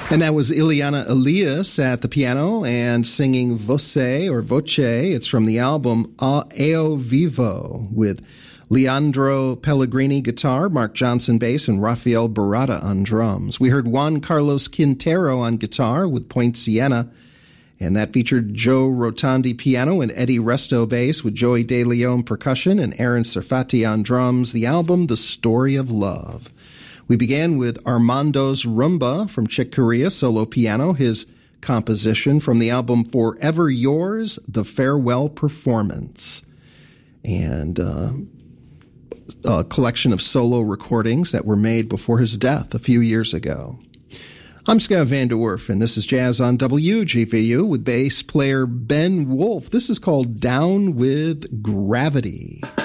And that was Ileana Elias at the piano and singing Voce or Voce. It's from the album Ao Vivo with Leandro Pellegrini guitar, Mark Johnson bass, and Rafael Barata on drums. We heard Juan Carlos Quintero on guitar with Point Siena, and that featured Joe Rotondi piano and Eddie Resto bass with Joey De Leon percussion and Aaron Serfati on drums. The album, The Story of Love. We began with Armando's Rumba from Chick Corea, solo piano, his composition from the album Forever Yours, The Farewell Performance. And a collection of solo recordings that were made before his death a few years ago. I'm Scott Van Der Werf, and this is Jazz on WGVU with bass player Ben Wolf. This is called Down with Gravity.